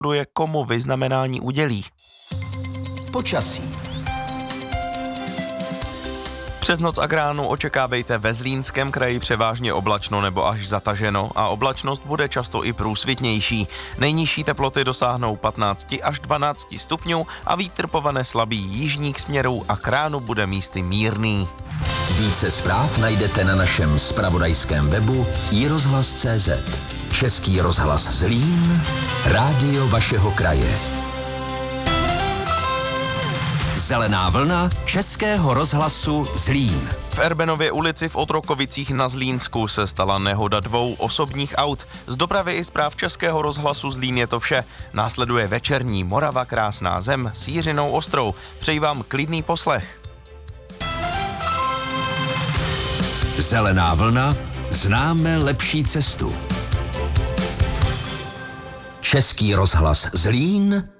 komu vyznamenání udělí. Počasí. Přes noc a k ránu očekávejte ve Zlínském kraji převážně oblačno nebo až zataženo a oblačnost bude často i průsvitnější. Nejnižší teploty dosáhnou 15 až 12 stupňů a vítr povane slabý jižních směrů a k ránu bude místy mírný. Více zpráv najdete na našem zpravodajském webu iRozhlas.cz. Český rozhlas Zlín, rádio vašeho kraje. Zelená vlna Českého rozhlasu Zlín. V Erbenově ulici v Otrokovicích na Zlínsku se stala nehoda 2 osobních aut. Z dopravy i zpráv Českého rozhlasu Zlín je to vše. Následuje večerní Morava krásná zem s Jiřinou Ostrou. Přeji vám klidný poslech. Zelená vlna, známe lepší cestu. Český rozhlas Zlín,